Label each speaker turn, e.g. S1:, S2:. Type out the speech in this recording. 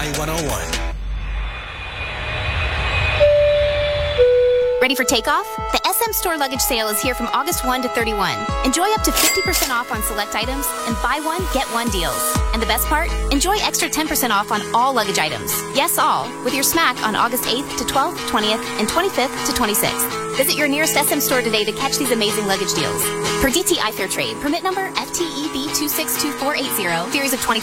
S1: Y101.
S2: Ready for takeoff? The SM Store luggage sale is here from August 1 to 31. Enjoy up to 50% off on select items and buy one, get one deals. And the best part? Enjoy extra 10% off on all luggage items. Yes, all, with your smack on August 8th to 12th, 20th, and 25th to 26th. Visit your nearest SM Store today to catch these amazing luggage deals. Per DTI Fair Trade, permit number FTEB 262480, series of 2020.